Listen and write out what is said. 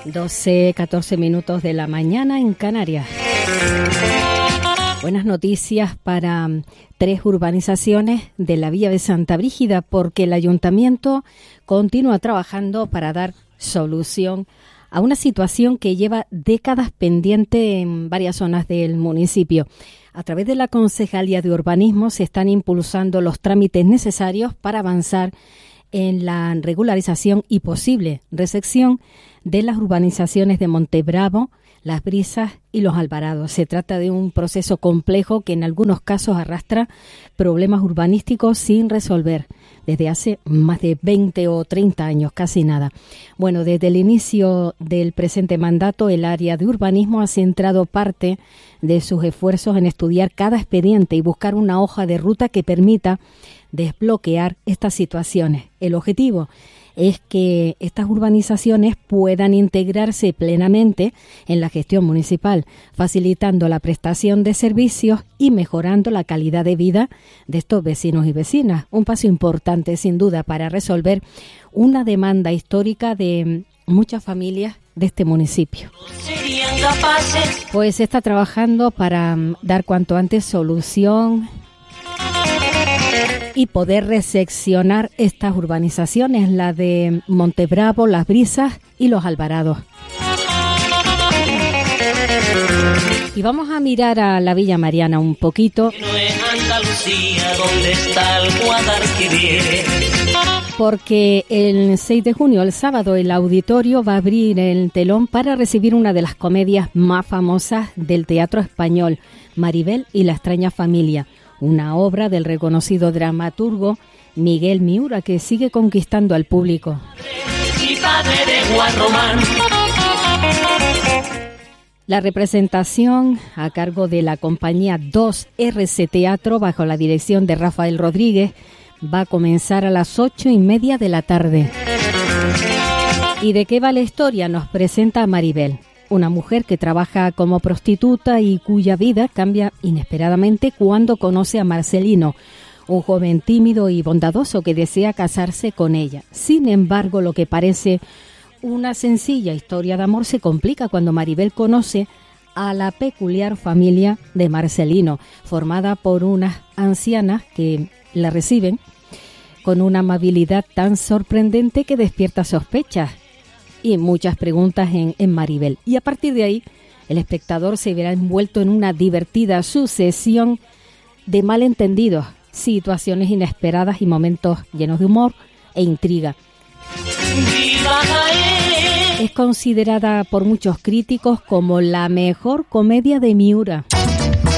12:14 minutos de la mañana en Canarias. Buenas noticias para 3 urbanizaciones de la Villa de Santa Brígida, porque el ayuntamiento continúa trabajando para dar solución a una situación que lleva décadas pendiente en varias zonas del municipio. A través de la Concejalía de Urbanismo se están impulsando los trámites necesarios para avanzar en la regularización y posible resección de las urbanizaciones de Montebravo, Las Brisas y Los Alvarados. Se trata de un proceso complejo que en algunos casos arrastra problemas urbanísticos sin resolver desde hace más de 20 o 30 años, casi nada. Bueno, desde el inicio del presente mandato, el área de urbanismo ha centrado parte de sus esfuerzos en estudiar cada expediente y buscar una hoja de ruta que permita desbloquear estas situaciones. El objetivo es que estas urbanizaciones puedan integrarse plenamente en la gestión municipal, facilitando la prestación de servicios y mejorando la calidad de vida de estos vecinos y vecinas. Un paso importante, sin duda, para resolver una demanda histórica de muchas familias de este municipio. Pues se está trabajando para dar cuanto antes solución y poder reseccionar estas urbanizaciones, la de Montebravo, Las Brisas y Los Alvarados. Y vamos a mirar a la Villa Mariana un poquito, porque el 6 de junio, el sábado, el auditorio va a abrir el telón para recibir una de las comedias más famosas del teatro español, Maribel y la extraña familia, una obra del reconocido dramaturgo Miguel Miura, que sigue conquistando al público. La representación, a cargo de la compañía 2RC Teatro, bajo la dirección de Rafael Rodríguez, va a comenzar a las 8:30 de la tarde. ¿Y de qué va la historia? Nos presenta a Maribel, una mujer que trabaja como prostituta y cuya vida cambia inesperadamente cuando conoce a Marcelino, un joven tímido y bondadoso que desea casarse con ella. Sin embargo, lo que parece una sencilla historia de amor se complica cuando Maribel conoce a la peculiar familia de Marcelino, formada por unas ancianas que la reciben con una amabilidad tan sorprendente que despierta sospechas y muchas preguntas en Maribel. Y a partir de ahí, el espectador se verá envuelto en una divertida sucesión de malentendidos, situaciones inesperadas y momentos llenos de humor e intriga. Es considerada por muchos críticos como la mejor comedia de Miura.